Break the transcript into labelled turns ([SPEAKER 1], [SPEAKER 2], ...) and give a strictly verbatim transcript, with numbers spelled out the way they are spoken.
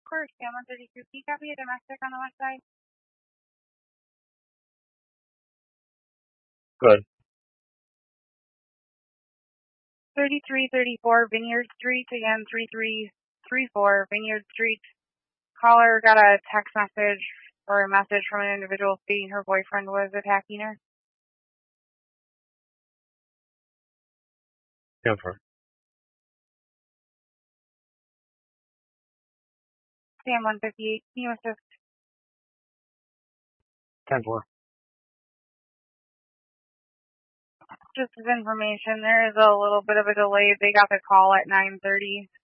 [SPEAKER 1] course, Sam one thirty-two. Can you copy a domestic on the west side?
[SPEAKER 2] Good.
[SPEAKER 1] thirty-three thirty-four Vineyard Street, again, three three three four Vineyard Street. Caller got a text message or a message from an individual stating her boyfriend was attacking her.
[SPEAKER 2] Go for it.
[SPEAKER 1] Sam one fifty-eight, can you assist?
[SPEAKER 2] ten four.
[SPEAKER 1] Just as information, there is a little bit of a delay. They got the call at nine thirty,